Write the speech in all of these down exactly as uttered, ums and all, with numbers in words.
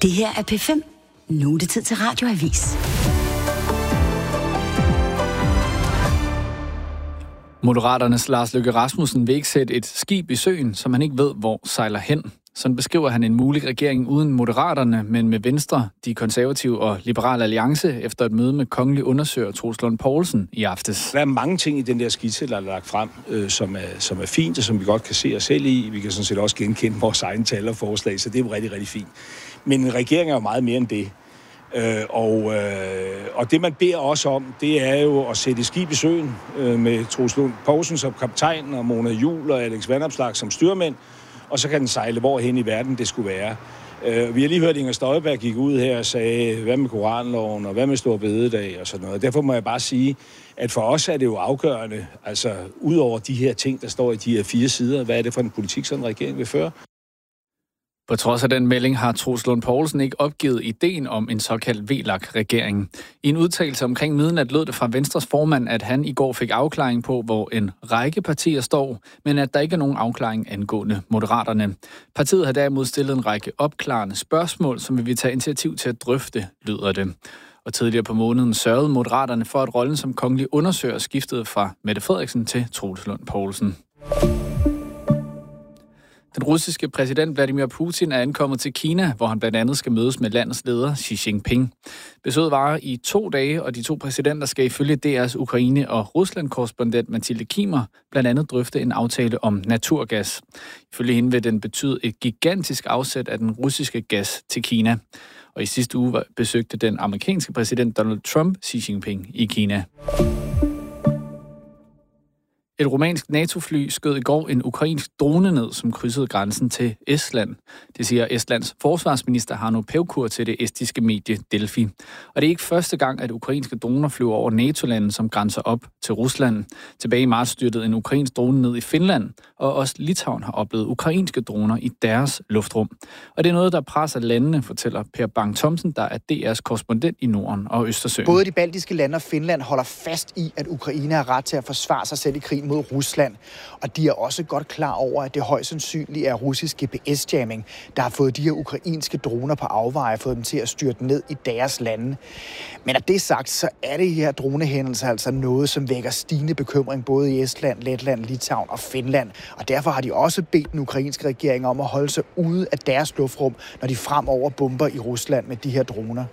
Det her er P fem. Nu er det tid til Radioavis. Moderaternes Lars Løkke Rasmussen vil ikke sætte et skib i søen, som han ikke ved, hvor sejler hen. Sådan beskriver han en mulig regering uden Moderaterne, men med Venstre, De Konservative og Liberal Alliance efter et møde med kongelig undersøger Troels Lund Poulsen i aftes. Der er mange ting i den der skitse, der er lagt frem, øh, som, er, som er fint, og som vi godt kan se os selv i. Vi kan sådan set også genkende vores egne tal og forslag, så det er jo rigtig, rigtig fint. Men en regering er jo meget mere end det. Øh, og, øh, og det, man beder os om, det er jo at sætte skib i søen øh, med Troels Lund Poulsen som kaptajn, og Mona Juhl og Alex Vanopslagh som styrmænd, og så kan den sejle hvorhen i verden det skulle være. Øh, vi har lige hørt, at Inger Støjberg gik ud her og sagde, hvad med koranloven, og hvad med Store Bededag og sådan noget. Derfor må jeg bare sige, at for os er det jo afgørende, altså ud over de her ting, der står i de her fire sider, hvad er det for en politik, som regeringen vil føre? På trods af den melding har Troels Lund Poulsen ikke opgivet ideen om en såkaldt V L A K-regering. I en udtalelse omkring midnat lød det fra Venstres formand, at han i går fik afklaring på, hvor en række partier står, men at der ikke er nogen afklaring angående Moderaterne. Partiet har derimod stillet en række opklarende spørgsmål, som vi vil tage initiativ til at drøfte, lyder det. Og tidligere på måneden sørgede Moderaterne for, at rollen som kongelig undersøger skiftede fra Mette Frederiksen til Troels Lund Poulsen. Den russiske præsident Vladimir Putin er ankommet til Kina, hvor han blandt andet skal mødes med landets leder Xi Jinping. Besøget varer i to dage, og de to præsidenter skal ifølge D R's Ukraine- og Rusland-korrespondent Mathilde Kimer blandt andet drøfte en aftale om naturgas. Ifølge hende vil den betyde et gigantisk afsæt af den russiske gas til Kina. Og i sidste uge besøgte den amerikanske præsident Donald Trump Xi Jinping i Kina. Et rumænsk NATO-fly skød i går en ukrainsk drone ned, som krydsede grænsen til Estland. Det siger Estlands forsvarsminister Hanno Pevkur til det estiske medie Delfi. Og det er ikke første gang, at ukrainske droner flyver over NATO-lande, som grænser op til Rusland. Tilbage i marts styrtede en ukrainsk drone ned i Finland, og også Litauen har oplevet ukrainske droner i deres luftrum. Og det er noget, der presser landene, fortæller Per Bang-Thomsen, der er D R's korrespondent i Norden og Østersøen. Både de baltiske lande og Finland holder fast i, at Ukraine har ret til at forsvare sig selv i krigen mod Rusland, og de er også godt klar over, at det højst sandsynligt er russisk G P S-jamming, der har fået de her ukrainske droner på afveje, fået dem til at styrte ned i deres lande. Men at det sagt, så er det her dronehændelser altså noget, som vækker stigende bekymring både i Estland, Letland, Litauen og Finland, og derfor har de også bedt den ukrainske regering om at holde sig ude af deres luftrum, når de fremover bomber i Rusland med de her droner.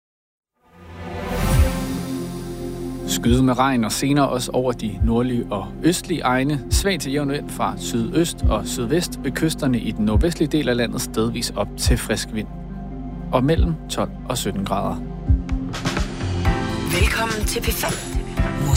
Skyde med regn og senere også over de nordlige og østlige egne. Svag til jævn vind fra sydøst og sydvest ved kysterne i den nordvestlige del af landet stedvis op til frisk vind. Og mellem tolv og sytten grader. Velkommen til P fem.